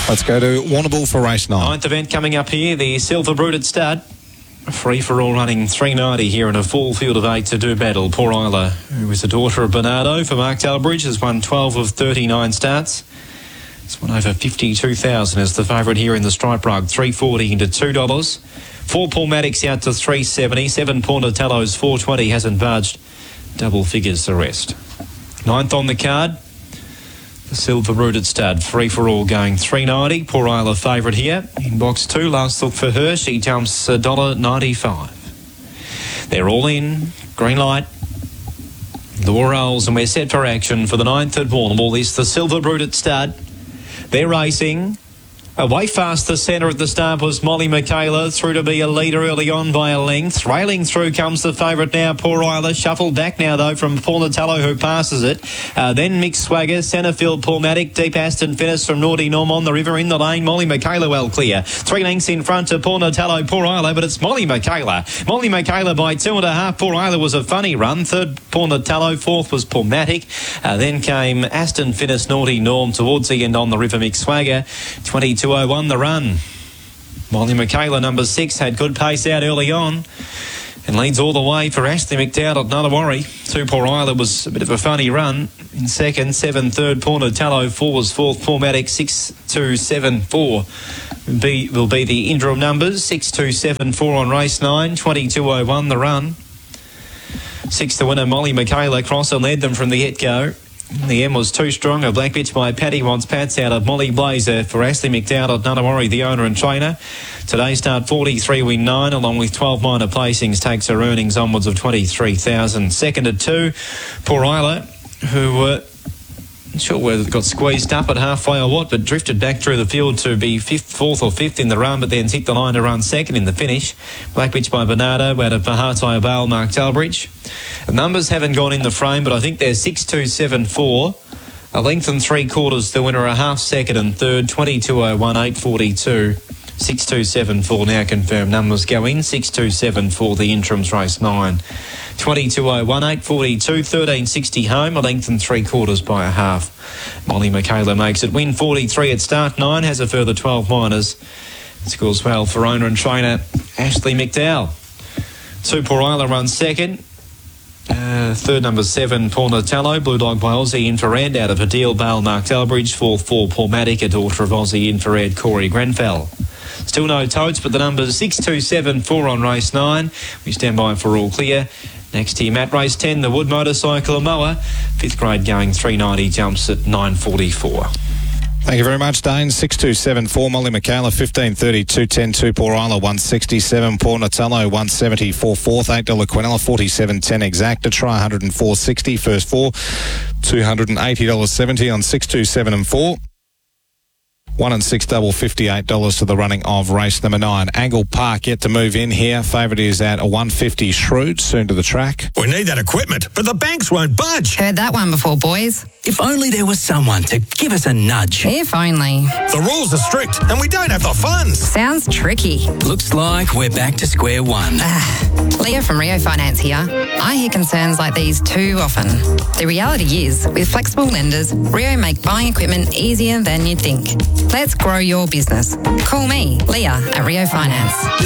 Let's go to Warrnambool for race 9. Ninth event coming up here, the Silver Brooded Stud. Free for all, running 390 here in a full field of 8 to do battle. Poor Isla, who is the daughter of Bernardo for Mark Dalbridge, has won 12 of 39 starts. It's won over 52,000 as the favourite here in the stripe rug. $3.40 into $2. 4 Paulmatics out to $3.70. 7 Pornatello's $4.20, hasn't budged. Double figures the rest. Ninth on the card, the Silver Brooded Stud. Free for all going $3.90. Poor Isla favourite here. In box 2, last look for her. She jumps $1.95. They're all in. Green light. The war rolls and we're set for action for the 9th at Warrnambool. This the Silver Brooded Stud. They're racing. Away fast the centre at the start was Molly Michaela, through to be a leader early on by a length. Railing through comes the favourite now, Poor Isla. Shuffled back now, though, from Pornatello, who passes it. Then Mixed Swagger, Centrefield, Paulmatic, Deep Aston Finnis from Naughty Norm on the river in the lane. Molly Michaela well clear. 3 lengths in front to Pornatello, Poor Isla, but it's Molly Michaela. Molly Michaela by 2.5. Poor Isla was a funny run. 3rd, Pornatello. 4th was Paulmatic. Then came Aston Finnis, Naughty Norm towards the end on the river. Mixed Swagger. 22.01 the run. Molly Michaela, number 6, had good pace out early on and leads all the way for Ashley McDowell at Nullawarre. 2 Poor Isla was a bit of a funny run. In second, 7 third, Pornatello. 4 was 4th, Paulmatic. 6, 2, 7, 4 will be the interim numbers. 6, 2, 7, 4 on race 9. 22.01 the run. 6th the winner, Molly Michaela. Crosser led them from the get-go. The M was too strong. A black bitch by Paddy wants Pats out of Molly Blazer for Ashley McDowell at Nullawarre, the owner and trainer. Today's start 43 win 9 along with 12 minor placings takes her earnings onwards of 23,000. Second at 2, Poor Isla, who not sure whether it got squeezed up at halfway or what, but drifted back through the field to be 5th, 4th or 5th in the run, but then hit the line to run second in the finish. Black Bitch by Bernardo out of Mahatai Bale, Mark Dalbridge. The numbers haven't gone in the frame, but I think they're 6, 2, 7, 4. A length and 3/4 the winner, a half second and third. 22.01, 8.42. 6, 2, 7, 4 now confirmed. Numbers go in. 6, 2, 7, 4 the interims race 9. 22.01, 8.42, 13.60 home, a length and 3/4 by a half. Molly Michaela makes it win 43 at start 9, has a further 12 minors. Scores well for owner and trainer Ashley McDowell. 2 Poor Isla runs second. Third, number 7, Pornatello. Blue Dog by Aussie Infrared out of Adil Bale, Mark Dalbridge. 4th, 4 Paulmatic, a daughter of Aussie Infrared, Corey Grenfell. Still no totes, but the numbers 6, 2, 7, 4 on race 9. We stand by for all clear. Next here, Matt, race 10, the Wood Motorcycle Mower. 5th grade going 390, jumps at 9.44. Thank you very much, Dane. 6.274, Molly Michaela, 15.30, 2.10, 2 Poor Isla, 167, Pornatello, 174, 4th, $8 Quinella, 47.10 exacta, try 104.60, first 4, $280.70 on 6.27 and 4. 1 and 6 double, $58 to the running of race number 9. Angle Park yet to move in here. Favourite is at a 150 Shrewd, soon to the track. We need that equipment, but the banks won't budge. Heard that one before, boys. If only there was someone to give us a nudge. If only. The rules are strict and we don't have the funds. Sounds tricky. Looks like we're back to square one. Leah from Rio Finance here. I hear concerns like these too often. The reality is, with flexible lenders, Rio make buying equipment easier than you'd think. Let's grow your business. Call me, Leah, at Rio Finance.